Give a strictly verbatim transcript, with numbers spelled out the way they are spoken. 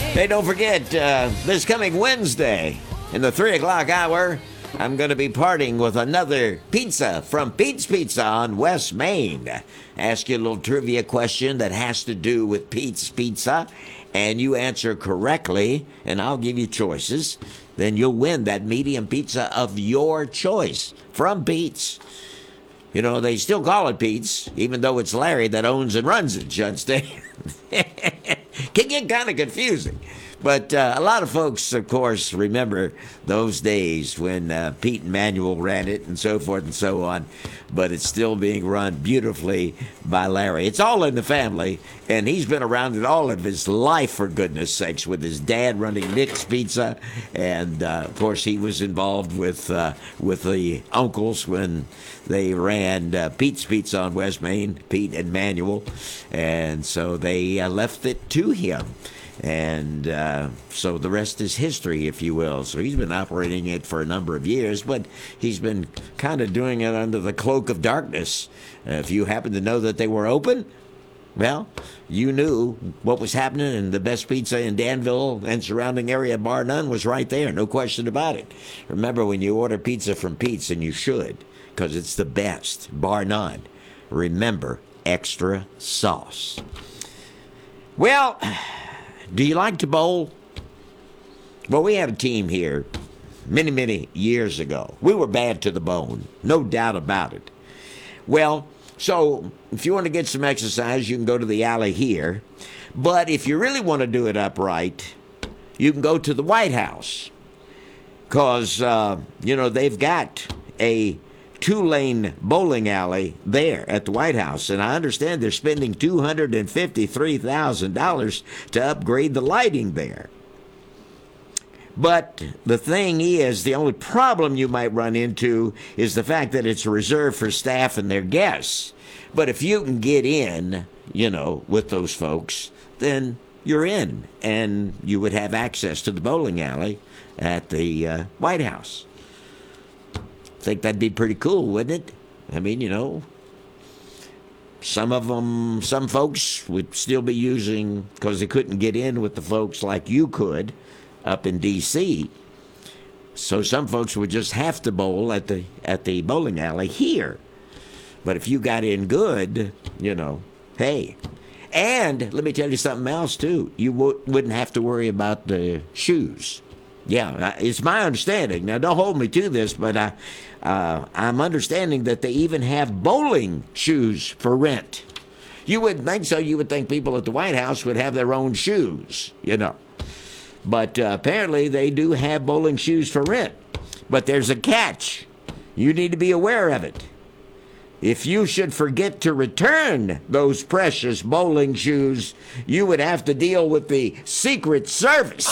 Hey, don't forget, uh, this coming Wednesday in the three o'clock hour, I'm going to be partying with another pizza from Pete's Pizza on West Main. Ask you a little trivia question that has to do with Pete's Pizza, and you answer correctly, and I'll give you choices. Then you'll win that medium pizza of your choice from Pete's. You know, they still call it Pete's, even though it's Larry that owns and runs it, Judge Day. Can get kind of confusing. But uh, a lot of folks, of course, remember those days when uh, Pete and Manuel ran it and so forth and so on. But it's still being run beautifully by Larry. It's all in the family, and he's been around it all of his life, for goodness sakes, with his dad running Nick's Pizza. And, uh, of course, he was involved with uh, with the uncles when they ran uh, Pete's Pizza on West Main, Pete and Manuel. And so they uh, left it to him. And uh, so the rest is history, if you will. So he's been operating it for a number of years, but he's been kind of doing it under the cloak of darkness. Uh, if you happen to know that they were open, well, you knew what was happening, and the best pizza in Danville and surrounding area, bar none, was right there. No question about it. Remember, when you order pizza from Pete's, and you should, because it's the best, bar none, remember, extra sauce. Well, do you like to bowl? Well, we had a team here many, many years ago. We were bad to the bone, no doubt about it. Well, so if you want to get some exercise, you can go to the alley here. But if you really want to do it upright, you can go to the White House. Because, uh, you know, they've got a two-lane bowling alley there at the White House, and I understand they're spending two hundred fifty-three thousand dollars to upgrade the lighting there. But the thing is, the only problem you might run into is the fact that it's reserved for staff and their guests. But if you can get in, you know, with those folks, then you're in, and you would have access to the bowling alley at the uh, White House. Think that'd be pretty cool, wouldn't it? I mean, you know, some of them, some folks would still be using, because they couldn't get in with the folks like you could up in D C. So some folks would just have to bowl at the at the bowling alley here. But if you got in good, you know, hey. And let me tell you something else, too. You w- wouldn't have to worry about the shoes. Yeah, it's my understanding. Now, don't hold me to this, but I, uh, I'm understanding that they even have bowling shoes for rent. You wouldn't think so. You would think people at the White House would have their own shoes, you know. But uh, apparently they do have bowling shoes for rent. But there's a catch. You need to be aware of it. If you should forget to return those precious bowling shoes, you would have to deal with the Secret Service.